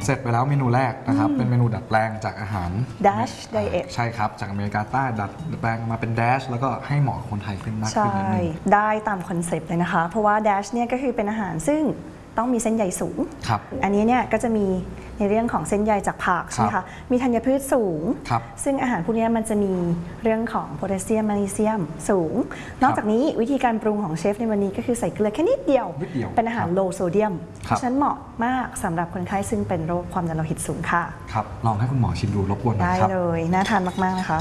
เสร็จไปแล้วเมนูแรกนะครับเป็นเมนูดัดแปลงจากอาหาร Dash Diet ใช่ครับจากอเมริกาใต้ดัดแปลงมาเป็น Dash แล้วก็ให้เหมาะกับคนไทยขึ้นมากขึ้นนิดนึงได้ตามคอนเซปต์เลยนะคะเพราะว่า Dash เนี่ยก็คือเป็นอาหารซึ่งต้องมีเส้นใยสูงอันนี้เนี่ยก็จะมีในเรื่องของเส้นใยจากผักใช่ไหมคะมีธัญพืชสูงซึ่งอาหารพวกนี้มันจะมีเรื่องของโพแทสเซียมแมกนีเซียมสูงนอกจากนี้วิธีการปรุงของเชฟในวันนี้ก็คือใส่เกลือแค่นิดเดียวเป็นอาหารโลโซเดียมเพราะฉะนั้นเหมาะมากสำหรับคนไข้ซึ่งเป็นโรคความดันโลหิตสูงค่ะครับลองให้คุณหมอชิมดูรบกวนหน่อยครับได้เลยน่าทานมากๆนะคะ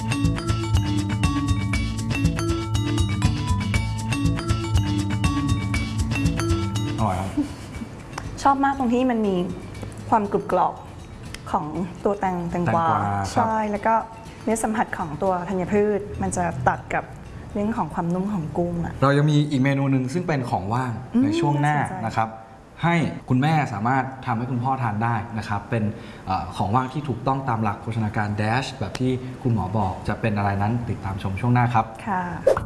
อร่อยครับชอบมากตรงที่มันมีความกรุบกรอบของตัวแตงกวาใช่แล้วก็เนื้อสัมผัสของตัวธัญพืชมันจะตัดกับเรื่องของความนุ่มของกุ้งอ่ะเรายังมีอีกเมนูหนึ่งซึ่งเป็นของว่างในช่วงหน้านะครับให้คุณแม่สามารถทำให้คุณพ่อทานได้นะครับเป็นของว่างที่ถูกต้องตามหลักโภชนาการ Dash แบบที่คุณหมอบอกจะเป็นอะไรนั้นติดตามชมช่วงหน้าครับค่ะ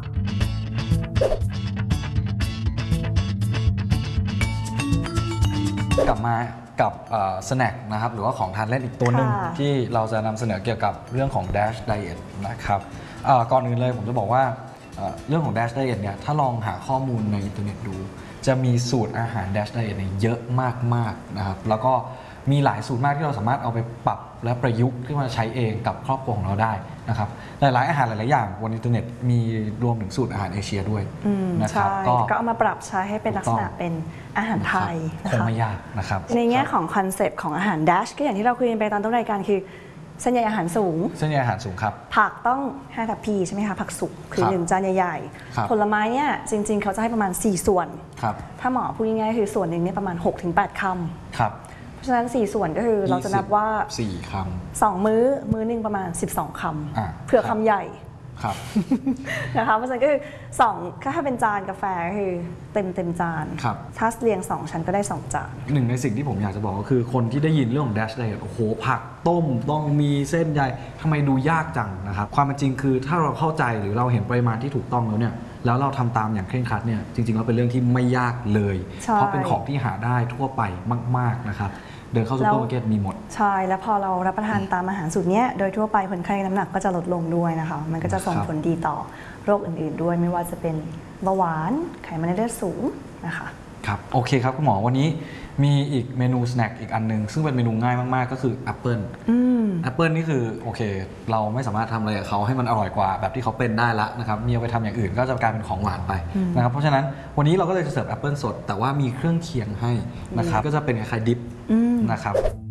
กลับมากับสแน็คนะครับหรือว่าของทานเล่นอีกตัวหนึ่งที่เราจะนำเสนอเกี่ยวกับเรื่องของ Dash Diet นะครับก่อนอื่นเลยผมจะบอกว่าเรื่องของ Dash Diet เนี่ยถ้าลองหาข้อมูลในอินเทอร์เน็ตดูจะมีสูตรอาหาร Dash Diet เนี่ยเยอะมากๆนะครับแล้วก็มีหลายสูตรมากที่เราสามารถเอาไปปรับและประยุกต์ขึ้นมาใช้เองกับครอบครัวของเราได้นะครับหลายๆอาหารหลายๆอย่างบนอินเทอร์เน็ตมีรวมถึงสูตรอาหารเอเชียด้วยนะครับก็เอามาปรับใช้ให้เป็นลักษณะเป็นอาหารไทยคงไม่ยากนะครับในแง่ของคอนเซปต์ของอาหาร Dash ก็อย่างที่เราคุยกันไปตอนต้นรายการคือเส้นใยอาหารสูงครับผักต้อง5ทัพพีใช่ไหมคะผักสุกคือ1จานใหญ่ๆผลไม้เนี่ยจริงๆเขาจะให้ประมาณ4ส่วนถ้าหมอพูดง่ายๆคือส่วนหนึ่งเนี่ยประมาณ 6-8 คำเพราะฉะนั้น4ส่วนก็คือเราจะนับว่า 4 คำ 2 มื้อหนึ่งประมาณ12 คำเผื่อคำใหญ่นะคะเพราะฉะนั้นก็คือ2ถ้าเป็นจานกาแฟก็คือเต็มจานถ้าเรียง2ชั้นก็ได้2จานหนึ่งในสิ่งที่ผมอยากจะบอกก็คือคนที่ได้ยินเรื่องของ Dash Diet โอ้โหผักต้มต้องมีเส้นใยทำไมดูยากจังนะครับความเป็นจริงคือถ้าเราเข้าใจหรือเราเห็นปริมาณที่ถูกต้องแล้วเนี่ยแล้วเราทำตามอย่างเคร่งครัดเนี่ยจริงๆแล้วเป็นเรื่องที่ไม่ยากเลยเพราะเป็นของที่หาได้ทั่วไปมากๆนะครับเดินเข้าซูเปอร์มาร์เก็ตมีหมดใช่แล้วพอเรารับประทานตามอาหารสูตรนี้โดยทั่วไปคนไข้น้ำหนักก็จะลดลงด้วยนะคะมันก็จะส่งผลดีต่อโรคอื่นๆด้วยไม่ว่าจะเป็นเบาหวานไขมันในเลือดสูงนะคะครับโอเคครับคุณหมอวันนี้มีอีกเมนูสแน็คอีกอันนึงซึ่งเป็นเมนูง่ายมากๆก็คือแอปเปิลนี่คือโอเคเราไม่สามารถทำอะไรกับเขาให้มันอร่อยกว่าแบบที่เขาเป็นได้ละนะครับมีเอาไปทำอย่างอื่นก็จะกลายเป็นของหวานไปนะครับเพราะฉะนั้นวันนี้เราก็เลยจะเสิร์ฟแอปเปิลสดแต่ว่ามีเครื่องเคียงให้นะครับก็จะเป็นคล้ายๆดิปนะครับ